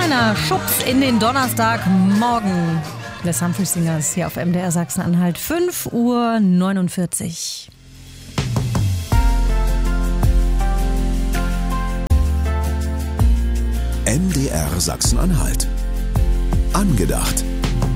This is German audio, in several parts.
Kleiner Schubs in den Donnerstagmorgen. Les Humphrey Singers hier auf MDR Sachsen-Anhalt, 5:49 Uhr. MDR Sachsen-Anhalt. Angedacht.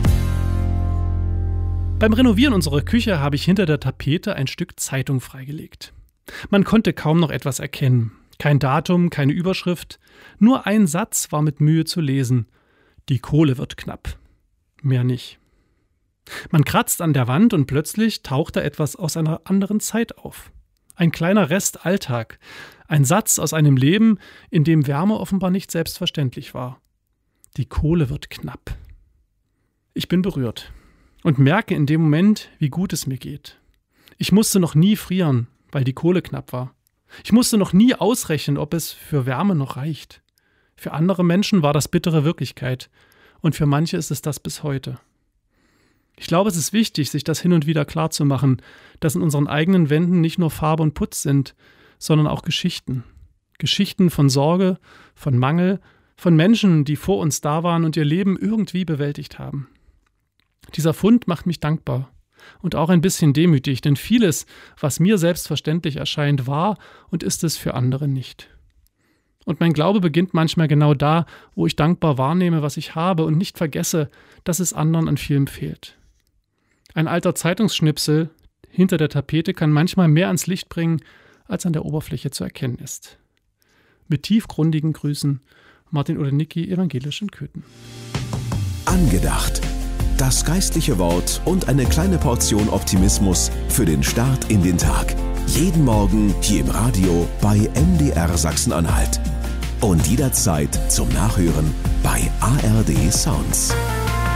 Beim Renovieren unserer Küche habe ich hinter der Tapete ein Stück Zeitung freigelegt. Man konnte kaum noch etwas erkennen. Kein Datum, keine Überschrift. Nur ein Satz war mit Mühe zu lesen. Die Kohle wird knapp. Mehr nicht. Man kratzt an der Wand und plötzlich taucht da etwas aus einer anderen Zeit auf. Ein kleiner Rest Alltag. Ein Satz aus einem Leben, in dem Wärme offenbar nicht selbstverständlich war. Die Kohle wird knapp. Ich bin berührt und merke in dem Moment, wie gut es mir geht. Ich musste noch nie frieren, weil die Kohle knapp war. Ich musste noch nie ausrechnen, ob es für Wärme noch reicht. Für andere Menschen war das bittere Wirklichkeit und für manche ist es das bis heute. Ich glaube, es ist wichtig, sich das hin und wieder klarzumachen, dass in unseren eigenen Wänden nicht nur Farbe und Putz sind, sondern auch Geschichten. Geschichten von Sorge, von Mangel, von Menschen, die vor uns da waren und ihr Leben irgendwie bewältigt haben. Dieser Fund macht mich dankbar und auch ein bisschen demütig, denn vieles, was mir selbstverständlich erscheint, war und ist es für andere nicht. Und mein Glaube beginnt manchmal genau da, wo ich dankbar wahrnehme, was ich habe und nicht vergesse, dass es anderen an vielem fehlt. Ein alter Zeitungsschnipsel hinter der Tapete kann manchmal mehr ans Licht bringen, als an der Oberfläche zu erkennen ist. Mit tiefgründigen Grüßen, Martin Olenicki, evangelisch in Köthen. Angedacht. Das geistliche Wort und eine kleine Portion Optimismus für den Start in den Tag. Jeden Morgen hier im Radio bei MDR Sachsen-Anhalt. Und jederzeit zum Nachhören bei ARD Sounds.